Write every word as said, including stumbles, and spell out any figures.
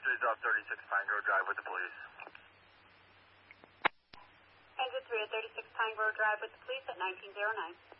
three off thirty-six Pine Grove Drive with the police. Exit three at thirty-six Pine Grove Drive with the police at nineteen oh nine.